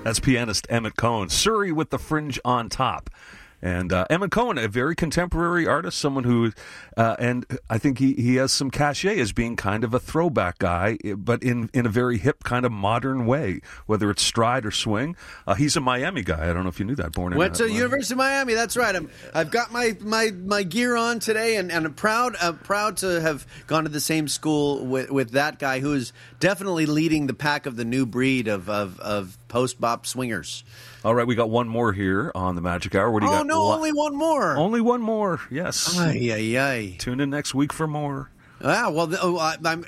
That's pianist Emmett Cohen. Surrey with the fringe on top. And Emmett Cohen, a very contemporary artist, someone who, and I think he has some cachet as being kind of a throwback guy, but in a very hip kind of modern way, whether it's stride or swing. He's a Miami guy. I don't know if you knew that. Went to University of Miami. That's right. I've got my gear on today, and I'm proud to have gone to the same school with that guy who is definitely leading the pack of the new breed of post-bop swingers. All right, we got one more here on the Magic Hour. What do you got? Oh, no, only one more. Only one more, yes. Ay, ay, ay. Tune in next week for more. Ah, well, I'm